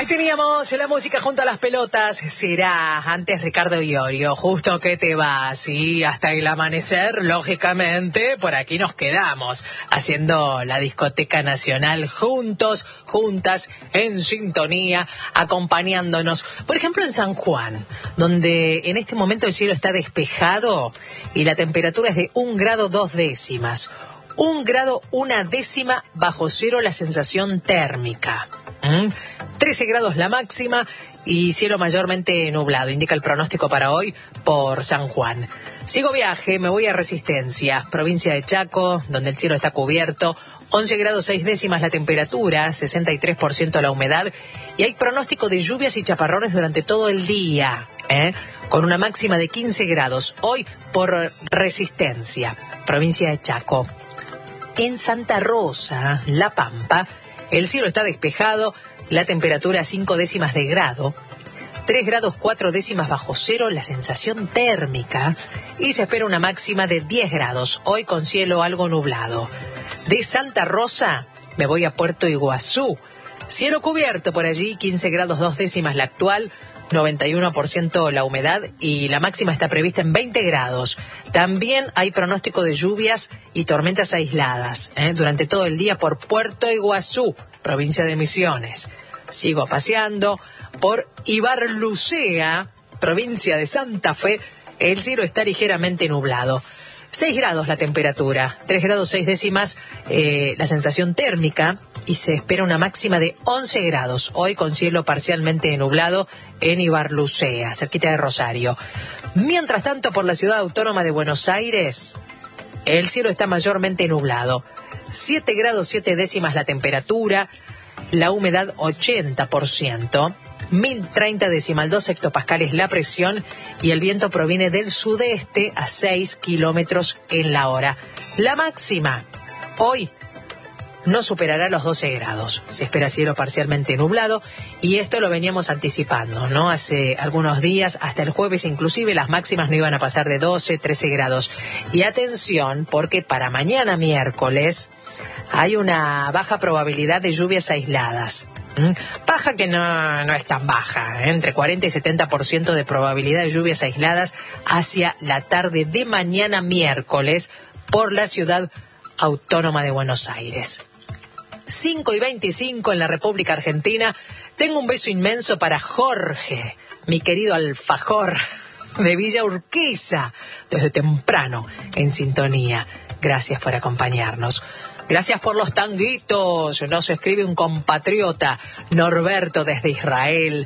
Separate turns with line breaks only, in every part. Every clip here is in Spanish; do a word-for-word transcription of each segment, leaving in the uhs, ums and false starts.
Ahí teníamos la música junto a las pelotas. Será antes Ricardo Iorio, justo que te vas. Y hasta el amanecer, lógicamente, por aquí nos quedamos haciendo la discoteca nacional juntos, juntas, en sintonía, acompañándonos. Por ejemplo, en San Juan, donde en este momento el cielo está despejado y la temperatura es de un grado dos décimas. Un grado una décima bajo cero la sensación térmica. ¿Mm? trece grados la máxima y cielo mayormente nublado, indica el pronóstico para hoy por San Juan. Sigo viaje, me voy a Resistencia, provincia de Chaco, donde el cielo está cubierto, once grados seis décimas la temperatura, sesenta y tres por ciento la humedad, y hay pronóstico de lluvias y chaparrones durante todo el día, ¿eh? con una máxima de quince grados, hoy por Resistencia, provincia de Chaco. En Santa Rosa, La Pampa, el cielo está despejado, la temperatura cinco décimas de grado, tres grados cuatro décimas bajo cero la sensación térmica y se espera una máxima de diez grados, hoy con cielo algo nublado. De Santa Rosa me voy a Puerto Iguazú, cielo cubierto por allí, quince grados dos décimas la actual, noventa y uno por ciento la humedad y la máxima está prevista en veinte grados. También hay pronóstico de lluvias y tormentas aisladas ¿eh? durante todo el día por Puerto Iguazú, provincia de Misiones. Sigo paseando por Ibarlucea, provincia de Santa Fe. El cielo está ligeramente nublado. seis grados la temperatura, tres grados seis décimas eh, la sensación térmica y se espera una máxima de once grados. Hoy con cielo parcialmente nublado en Ibarlucea, cerquita de Rosario. Mientras tanto, por la ciudad autónoma de Buenos Aires, el cielo está mayormente nublado. siete grados siete décimas la temperatura, la humedad ochenta por ciento, mil treinta decimal dos hectopascales la presión y el viento proviene del sudeste a seis kilómetros en la hora. La máxima hoy no superará los doce grados. Se espera cielo parcialmente nublado y esto lo veníamos anticipando, ¿no? Hace algunos días, hasta el jueves inclusive, las máximas no iban a pasar de doce, trece grados. Y atención, porque para mañana miércoles hay una baja probabilidad de lluvias aisladas. ¿Mm? Baja que no, no es tan baja, ¿eh? entre cuarenta y setenta por ciento de probabilidad de lluvias aisladas hacia la tarde de mañana miércoles por la ciudad autónoma de Buenos Aires. cinco y veinticinco en la República Argentina. Tengo un beso inmenso para Jorge, mi querido alfajor de Villa Urquiza, desde temprano en sintonía. Gracias por acompañarnos. Gracias por los tanguitos. Nos escribe un compatriota, Norberto, desde Israel.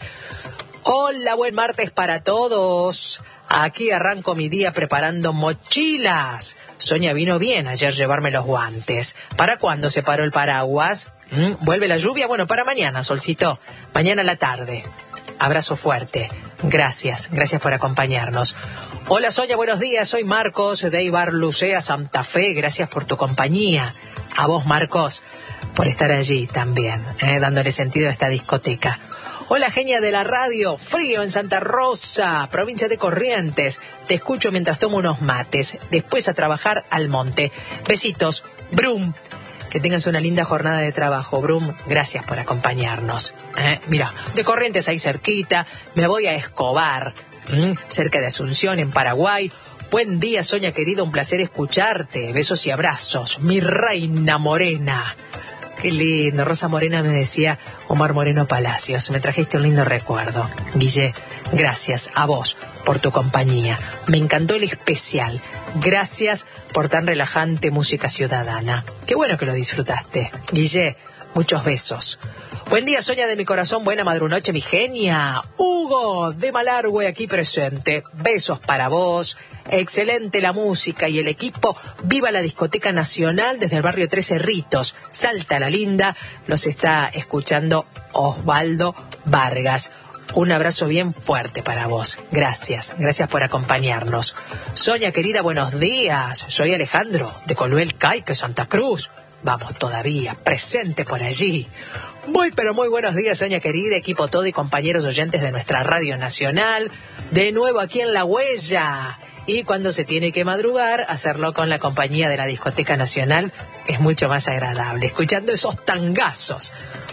Hola, buen martes para todos. Aquí arranco mi día preparando mochilas. Sonia vino bien ayer llevarme los guantes. ¿Para cuándo se paró el paraguas? ¿Mm? ¿Vuelve la lluvia? Bueno, para mañana, Solcito. Mañana a la tarde. Abrazo fuerte. Gracias, gracias por acompañarnos. Hola Sonia, buenos días. Soy Marcos de Ibarlucea, Santa Fe. Gracias por tu compañía. A vos, Marcos, por estar allí también, eh, dándole sentido a esta discoteca. Hola, genia de la radio, frío en Santa Rosa, provincia de Corrientes. Te escucho mientras tomo unos mates, después a trabajar al monte. Besitos, Brum. Que tengas una linda jornada de trabajo, Brum. Gracias por acompañarnos. ¿Eh? Mira, de Corrientes ahí cerquita, me voy a Escobar, ¿m? cerca de Asunción, en Paraguay. Buen día, Sonia querida, un placer escucharte. Besos y abrazos, mi reina morena. Qué lindo, Rosa Morena me decía Omar Moreno Palacios. Me trajiste un lindo recuerdo. Guille, gracias a vos por tu compañía. Me encantó el especial. Gracias por tan relajante música ciudadana. Qué bueno que lo disfrutaste. Guille, muchos besos. Buen día, Sonia de mi corazón, buena madrunoche, mi genia. Hugo de Malargüe aquí presente. Besos para vos. Excelente la música y el equipo. Viva la discoteca nacional desde el barrio Tres Cerritos. Salta la linda. Los está escuchando Osvaldo Vargas. Un abrazo bien fuerte para vos. Gracias, gracias por acompañarnos. Sonia querida, buenos días. Soy Alejandro de Coluel Caique, Santa Cruz. Vamos todavía, presente por allí. Muy pero muy buenos días, Sonia querida, equipo todo y compañeros oyentes de nuestra Radio Nacional. De nuevo aquí en La Huella. Y cuando se tiene que madrugar, hacerlo con la compañía de la Discoteca Nacional es mucho más agradable, escuchando esos tangazos.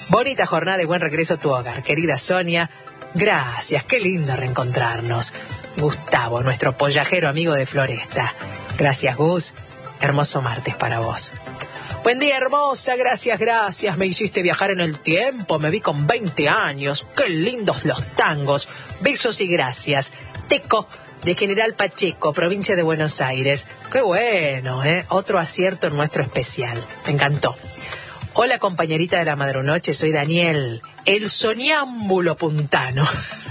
Bonita jornada y buen regreso a tu hogar, querida Sonia. Gracias, qué lindo reencontrarnos. Gustavo, nuestro pollajero amigo de Floresta. Gracias, Gus. Hermoso martes para vos. Buen día, hermosa, gracias, gracias. Me hiciste viajar en el tiempo, me vi con veinte años. Qué lindos los tangos. Besos y gracias. Teco, de General Pacheco, provincia de Buenos Aires. Qué bueno, ¿eh? Otro acierto en nuestro especial. Me encantó. Hola, compañerita de la madrunoche, soy Daniel, el soñámbulo puntano.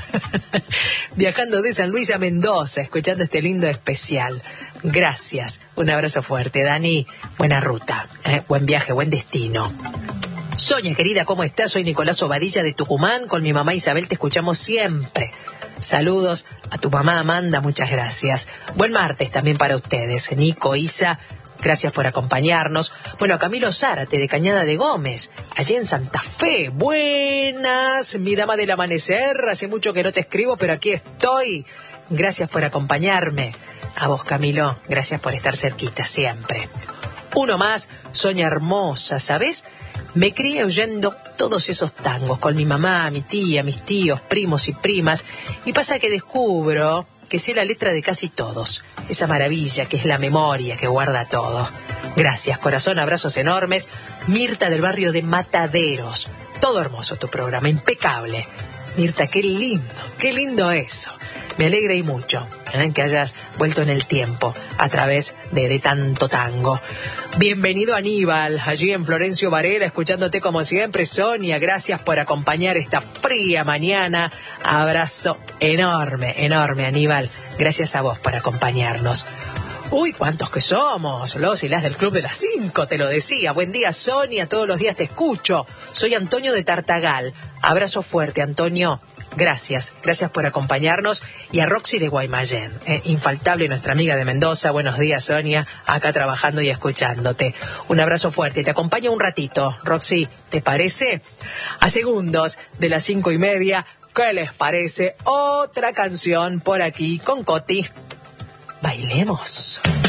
Viajando de San Luis a Mendoza, escuchando este lindo especial. Gracias. Un abrazo fuerte, Dani. Buena ruta, ¿eh? Buen viaje, buen destino. Sonia, querida, ¿cómo estás? Soy Nicolás Obadilla de Tucumán. Con mi mamá Isabel te escuchamos siempre. Saludos a tu mamá Amanda, muchas gracias. Buen martes también para ustedes, Nico, Isa. Gracias por acompañarnos. Bueno, a Camilo Zárate, de Cañada de Gómez, allí en Santa Fe. Buenas, mi dama del amanecer. Hace mucho que no te escribo, pero aquí estoy. Gracias por acompañarme. A vos, Camilo, gracias por estar cerquita siempre. Uno más, Sonia hermosa, ¿sabes? Me crié oyendo todos esos tangos con mi mamá, mi tía, mis tíos, primos y primas. Y pasa que descubro que sé la letra de casi todos. Esa maravilla que es la memoria que guarda todo. Gracias, corazón, abrazos enormes. Mirta del barrio de Mataderos. Todo hermoso tu programa, impecable. Mirta, qué lindo, qué lindo eso. Me alegra y mucho ¿eh? que hayas vuelto en el tiempo a través de, de tanto tango. Bienvenido, Aníbal, allí en Florencio Varela, escuchándote como siempre. Sonia, gracias por acompañar esta fría mañana. Abrazo enorme, enorme, Aníbal. Gracias a vos por acompañarnos. Uy, cuántos que somos, los y las del Club de las Cinco, te lo decía. Buen día, Sonia, todos los días te escucho. Soy Antonio de Tartagal. Abrazo fuerte, Antonio. Gracias, gracias por acompañarnos. Y a Roxy de Guaymallén, eh, infaltable nuestra amiga de Mendoza. Buenos días, Sonia, acá trabajando y escuchándote. Un abrazo fuerte, te acompaño un ratito. Roxy, ¿te parece? A segundos de las cinco y media, ¿qué les parece? Otra canción por aquí con Coti. Bailemos.